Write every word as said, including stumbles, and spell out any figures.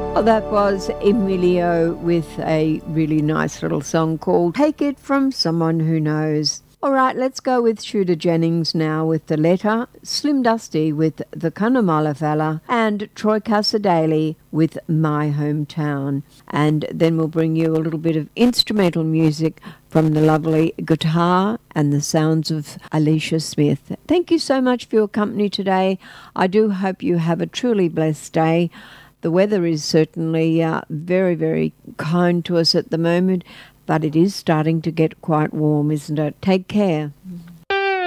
Well, that was Emilio with a really nice little song called Take It From Someone Who Knows. All right, let's go with Shooter Jennings now with The Letter, Slim Dusty with The Cunnamulla Fella, and Troy Cassar-Daley with My Hometown. And then we'll bring you a little bit of instrumental music from the lovely guitar and the sounds of Alicia Smith. Thank you so much for your company today. I do hope you have a truly blessed day. The weather is certainly uh, very, very kind to us at the moment, but it is starting to get quite warm, isn't it? Take care.